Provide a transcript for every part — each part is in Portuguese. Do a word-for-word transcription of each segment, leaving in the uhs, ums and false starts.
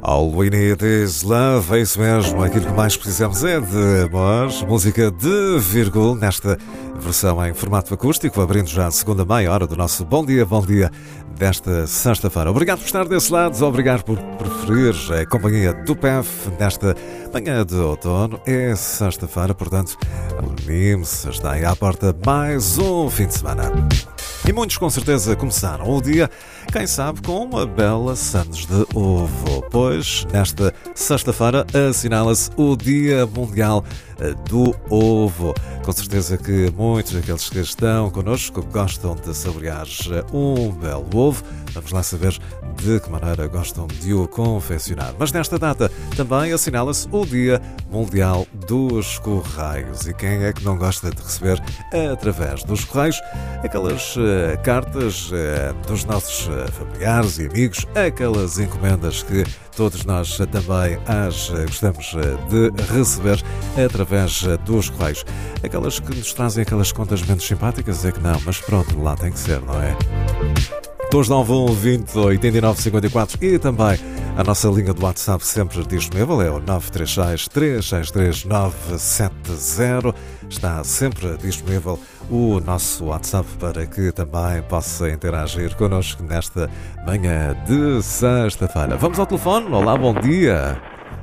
All we need is love, é isso mesmo, aquilo que mais precisamos é de amor. Música de Virgul, nesta versão em formato acústico, abrindo já a segunda meia hora do nosso Bom Dia, Bom Dia desta sexta-feira. Obrigado por estar desse lado, obrigado por preferir a companhia do P E F nesta manhã de outono. É sexta-feira, portanto, anime-se, está aí à porta mais um fim de semana. E muitos com certeza começaram o dia, quem sabe, com uma bela sandes de ovo, pois nesta sexta-feira assinala-se o Dia Mundial do Ovo. Com certeza que muitos daqueles que estão connosco gostam de saborear um belo ovo. Vamos lá saber de que maneira gostam de o confeccionar. Mas nesta data também assinala-se o Dia Mundial dos Correios. E quem é que não gosta de receber através dos correios aquelas uh, cartas uh, dos nossos uh, familiares e amigos, aquelas encomendas que todos nós uh, também as uh, gostamos uh, de receber através uh, dos correios. Aquelas que nos trazem aquelas contas menos simpáticas, é que não, mas pronto, lá tem que ser, não é? dois nove um, vinte, oitenta e nove, cinquenta e quatro e também a nossa linha do WhatsApp sempre disponível, é o nove três seis, três seis três, nove sete zero. Está sempre disponível o nosso WhatsApp para que também possa interagir connosco nesta manhã de sexta-feira. Vamos ao telefone. Olá, bom dia.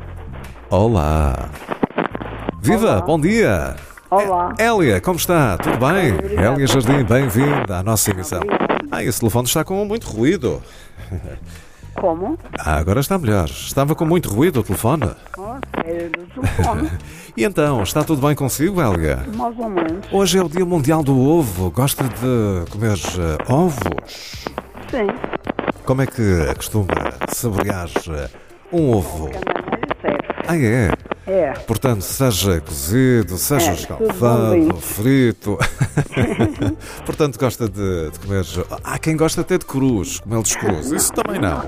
Olá. Viva, Olá. Bom dia. Olá. Hélia, como está? Tudo bem? Obrigada. Hélia Jardim, bem-vinda à nossa emissão. Ah, esse telefone está com muito ruído. Como? Ah, agora está melhor. Estava com muito ruído o telefone. Oh, é do telefone. E então, está tudo bem consigo, Hélia? Mais ou menos. Hoje é o Dia Mundial do Ovo. Gosta de comer uh, ovos? Sim. Como é que costuma saborear uh, um ovo? Da maneira certa. Ah, é? É. Portanto, seja cozido, seja É, escalfado, tudo bom. frito. Portanto, gosta de, de comer... Há quem gosta até de crus, comê-los crus. Isso também não.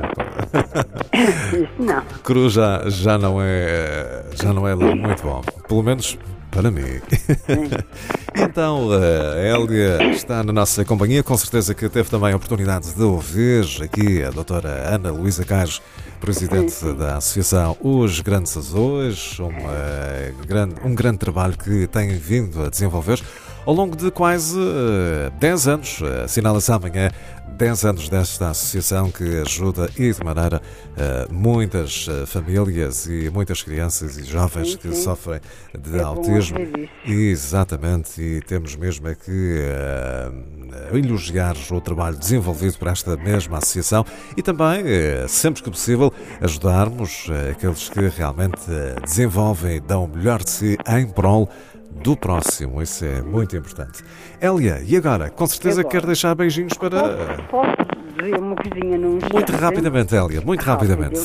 Isso não. Cru já, já, não é, já não é muito bom. Pelo menos para mim. E então, a Hélia está na nossa companhia. Com certeza que teve também a oportunidade de ouvir aqui a doutora Ana Luísa Caires, presidente sim, sim. da Associação Os Grandes Azores, uma grande, um grande trabalho que tem vindo a desenvolver ao longo de quase uh, dez anos. Assinala-se amanhã dez anos desta associação que ajuda e de maneira uh, muitas uh, famílias e muitas crianças e jovens sim, que sim. sofrem de é autismo. Exatamente, e temos mesmo é que uh, elogiar o trabalho desenvolvido por esta mesma associação e também, uh, sempre que possível, ajudarmos uh, aqueles que realmente uh, desenvolvem e dão o melhor de si em prol do próximo. Isso é muito importante. Hélia, e agora? Com certeza quer deixar beijinhos para... Posso, posso dizer uma coisinha num instante? Muito rapidamente, Hélia, muito Rápido. rapidamente.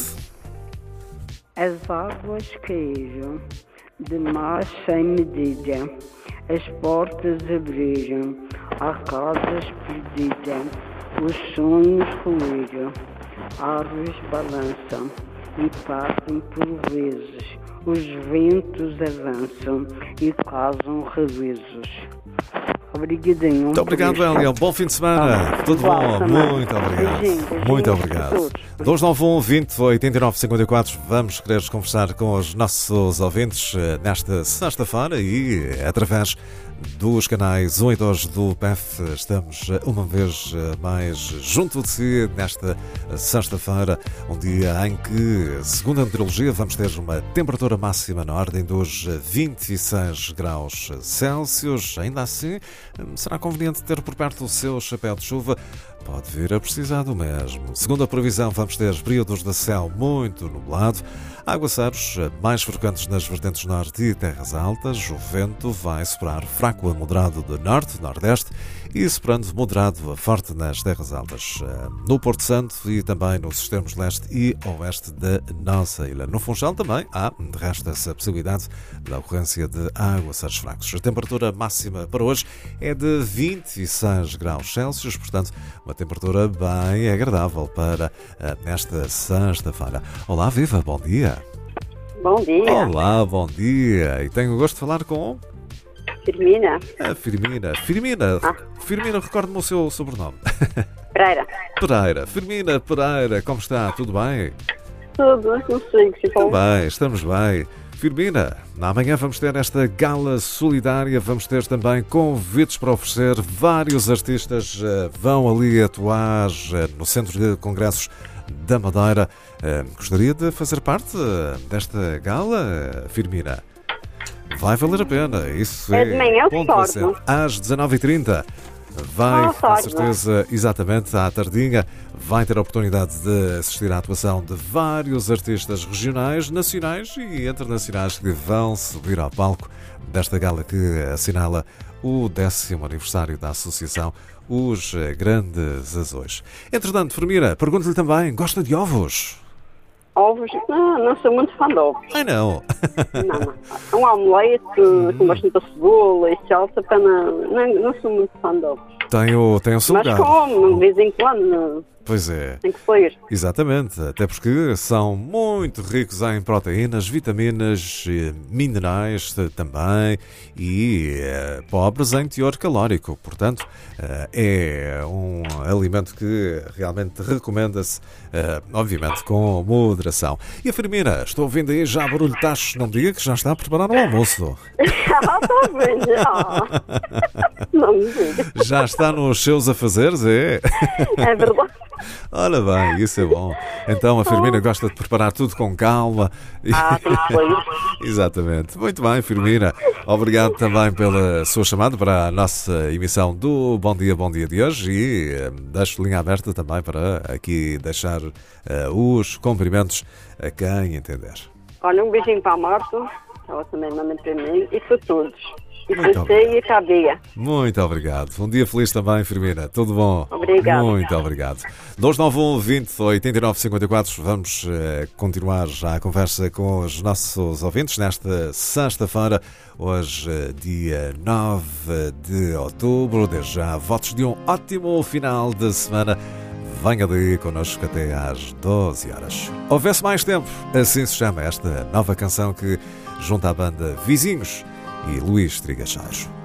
As águas caíram, de mar sem medida. As portas abriram, há casas perdidas. Os sonhos ruíram, árvores balançam e partem por vezes. Os ventos avançam e causam revezos. Obrigadinho. Muito obrigado, Hélia. Um bom fim de semana. Ah, Tudo bom? Muito obrigado. Beijinho, beijinho Muito obrigado. dois nove um, vinte, oitenta e nove, cinquenta e quatro. Vamos querer conversar com os nossos ouvintes nesta sexta-feira e através dos canais um e dois do P E F estamos uma vez mais junto de si nesta sexta-feira, um dia em que, segundo a meteorologia, vamos ter uma temperatura máxima na ordem dos vinte e seis graus Celsius. Ainda assim, será conveniente ter por perto o seu chapéu de chuva. Pode vir a precisar do mesmo. Segundo a previsão, vamos ter períodos de céu muito nublado, aguaceiros mais frequentes nas vertentes norte e terras altas. O vento vai soprar fraco a moderado de norte, nordeste e soprando moderado a forte nas terras altas, no Porto Santo e também nos extremos leste e oeste da nossa ilha. No Funchal também há, de resto, essa possibilidade da ocorrência de aguaceiros fracos. A temperatura máxima para hoje é de vinte e seis graus Celsius, portanto, uma temperatura bem agradável para nesta sexta-feira. Olá, viva, bom dia. Bom dia. Olá, bom dia. E tenho o gosto de falar com... Firmina. A Firmina. Firmina, ah. Firmina, recordo-me o seu sobrenome. Pereira. Pereira. Firmina Pereira, como está? Tudo bem? tudo, consigo, se for. Bem, estamos bem. Firmina, amanhã vamos ter esta gala solidária, vamos ter também convites para oferecer. Vários artistas uh, vão ali atuar uh, no Centro de Congressos da Madeira. Uh, gostaria de fazer parte uh, desta gala, uh, Firmina? Vai valer a pena, isso é, É de manhã, eu ponto discordo. assente. Às dezanove e trinta. Vai, Ah, com tarde. certeza, exatamente à tardinha, vai ter a oportunidade de assistir à atuação de vários artistas regionais, nacionais e internacionais que vão subir ao palco desta gala que assinala o décimo aniversário da Associação Os Grandes Azores. Entretanto, Firmina, pergunto-lhe também, gosta de ovos? Ovos? Não, não sou muito fã de ovos. Ai não! Não, não. Um omelete com bastante cebola e salsa, para não, não, não sou muito fã de ovos. Tenho, tenho Mas salgado. como, de vez em quando, Pois é. tem que ser. Exatamente, até porque são muito ricos em proteínas, vitaminas, eh, minerais eh, também e eh, pobres em teor calórico. Portanto, eh, é um alimento que realmente recomenda-se, eh, obviamente, com moderação. E a Firmina, estou ouvindo aí já barulho de tachos, não me diga que já está a preparar o almoço. Ah, está bem, já. Não me diga. Já está nos seus afazeres, é? É verdade. Ora bem, isso é bom. Então a Firmina gosta de preparar tudo com calma. Ah, tem que ser. Exatamente. Muito bem, Firmina. Obrigado também pela sua chamada para a nossa emissão do Bom Dia, Bom Dia de hoje e eh, deixo linha aberta também para aqui deixar eh, os cumprimentos a quem entender. Olha, um beijinho para a Marta, ela também manda para mim, e para todos. E Muito para você e para a Bia. Muito obrigado. Um dia feliz também, Firmina. Tudo bom? Obrigada. Muito obrigado. dois nove um, vinte, oitenta e nove, cinquenta e quatro. Vamos eh, continuar já a conversa com os nossos ouvintes nesta sexta-feira, hoje, eh, dia nove de outubro. Desde já, votos de um ótimo final de semana. Venha daí connosco até às doze horas. Houvesse mais tempo, assim se chama esta nova canção que junta a banda Vizinhos e Luís Trigacharo.